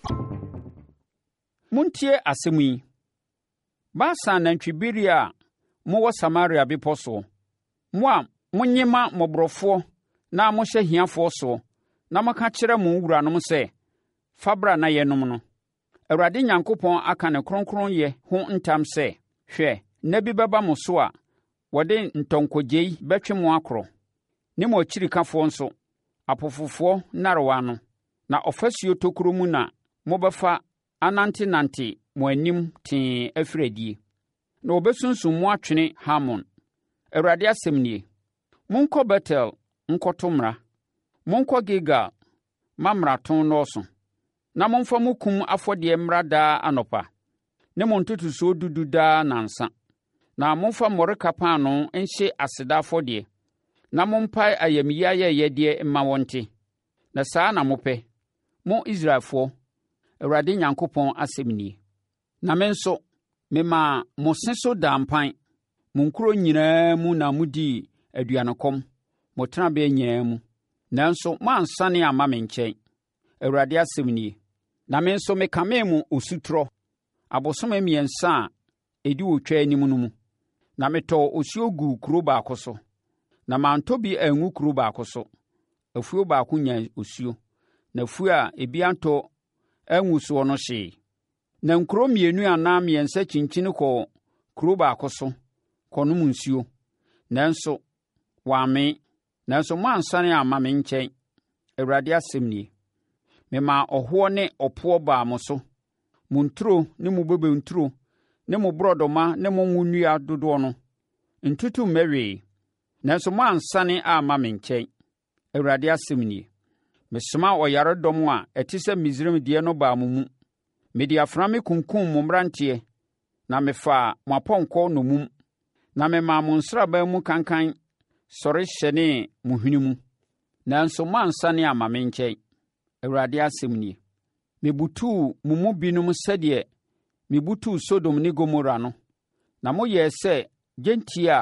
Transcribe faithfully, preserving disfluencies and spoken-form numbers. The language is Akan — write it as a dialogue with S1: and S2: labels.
S1: Muntie asɛm yi. Baasa nantwibiri a mowɔ Samaria bepɔ so, mo a monyema mmɔborɔfoɔ na mohyɛ hiafoɔ so, na moka kyerɛ mo wuranom sɛ, fa bra na yɛnom no. Awurade Onyankopɔn aka ne kronkronyɛ ho ntam sɛ, hwɛ, nna bi bɛba mo so a wɔde ntɔnkɔgyei bɛtwe mo akorɔ, ne mo akyirikafoɔ nso, apofofoɔ nnarewa no, na ɔfasuo tokuro mu na mobɛfa anantenante mo anim tee afiri adie. Na wɔbɛsunsum mo atwene Hamon. Awurade asɛm nie. Monkɔ Betel nkɔto mmara. Monkɔ Gilgal ma mmarato nnɔɔso. Na momfa mo kum afɔdeɛ mmara daa anɔpa, ne mo ntotosoɔ dudu daa nansa. Na momfa mmɔreka paano nhye aseda afɔdeɛ, na mompae ayamyɛ ayɛyɛdeɛ mma wɔn nte. Na saa na mopɛ, mo Israelfoɔ, Awurade Onyankopɔn asɛm nie. Na me nso, memaa mo se so daa mpan, mo nkuro nyinaa mu na modii aduanekɔm, mo tenabea nyinaa mu. Nanso moansane amma me nkyɛn, Awurade asɛm nie. Na me nso mekamee mo osutorɔ, abosome mmiɛnsa a ɛdi otwa anim no mu. Na metɔɔ osuo guu kuro baako so, na mantɔ bi angu kuro baako so. Afuo baako nya osuo, na afuo a ebi antɔ angu soɔ no hyee. Na nkuro mmienu anaa mmiɛnsa kyinkyini kɔɔ kuro baako so, kɔnom nsuo. Nanso, wɔammee, nanso moansane amma me nkyɛn, Awurade asɛm nie. Memaa ɔhoɔ ne ɔpoɔ baa mo so, mo nturo ne mo bobe nturo ne mo borɔdɔma ne mo ngo nnua dodoɔ no, ntutu mmɛwee, nanso moansane amma me nkyɛn, Awurade asɛm nie. Mesoma ɔyaredɔm a ɛte sɛ Misraim deɛ no baa mo mu. Mede afena me kunkum mo mmeranteɛ, na mefaa mo apɔnkɔ nnommum, na memaa mo nsraban mu kankan sɔre hyɛnee mo hwene mu, nanso moansane amma me nkyɛn, Awurade asɛm nie. Mebutuu mo mu binom sɛdeɛ mebutuu Sodom ne Gomora no, na moyɛɛ sɛ gyentie a